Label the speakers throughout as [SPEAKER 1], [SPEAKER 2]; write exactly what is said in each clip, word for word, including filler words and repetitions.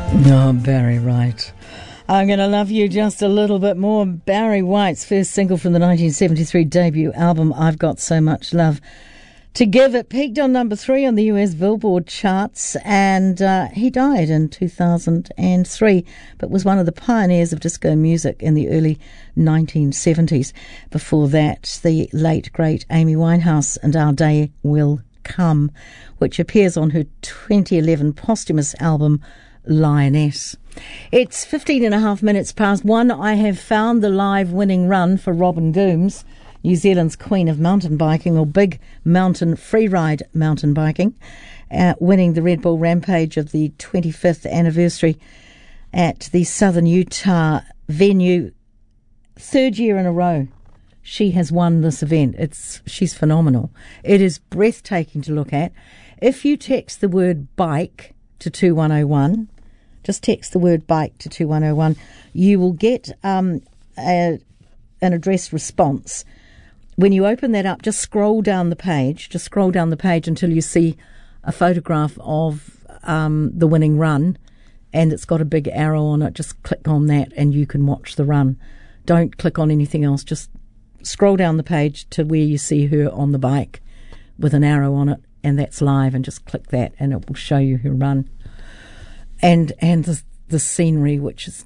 [SPEAKER 1] Oh, Barry White. I'm going to love you just a little bit more. Barry White's first single from the nineteen seventy-three debut album, I've Got So Much Love to Give. It peaked on number three on the U S Billboard charts, and uh, he died in two thousand three, but was one of the pioneers of disco music in the early nineteen seventies. Before that, the late, great Amy Winehouse and Our Day Will Come, which appears on her twenty eleven posthumous album, Lioness. It's fifteen and a half minutes past one. I have found the live winning run for Robin Goombs, New Zealand's queen of mountain biking, or big mountain freeride mountain biking, uh, winning the Red Bull Rampage of the twenty-fifth anniversary at the Southern Utah venue. Third year in a row she has won this event. It's she's phenomenal. It is breathtaking to look at. If you text the word bike to two one oh one, just text the word bike to two one oh one, you will get um, a, an address response. When you open that up, just scroll down the page, just scroll down the page until you see a photograph of um, the winning run, and it's got a big arrow on it. Just click on that and you can watch the run. Don't click on anything else. Just scroll down the page to where you see her on the bike with an arrow on it, and that's live, and just click that and it will show you her run. And and the, the scenery, which is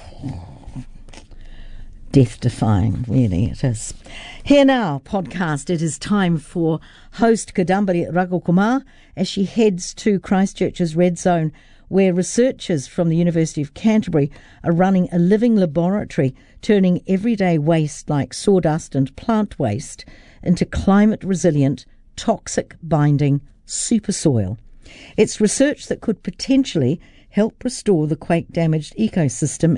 [SPEAKER 1] death-defying, really it is. Here now, podcast. It is time for host Kadambari Ragokumar as she heads to Christchurch's Red Zone, where researchers from the University of Canterbury are running a living laboratory, turning everyday waste like sawdust and plant waste into climate-resilient, toxic-binding super soil. It's research that could potentially help restore the quake-damaged ecosystem